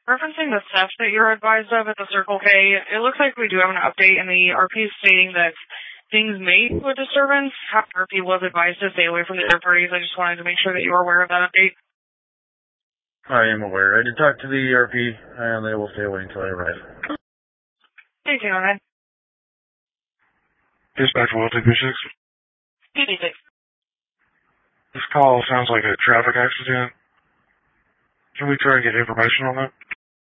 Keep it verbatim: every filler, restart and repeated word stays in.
Referencing the theft that you're advised of at the Circle K, it looks like we do have an update in the R P stating that things may be a disturbance. However, R P was advised to stay away from the third parties. I just wanted to make sure that you were aware of that update. I am aware. I did talk to the R P, and they will stay away until I arrive. Stay tuned on that. Dispatch one two six. P D six. This call sounds like a traffic accident. Can we try and get information on that?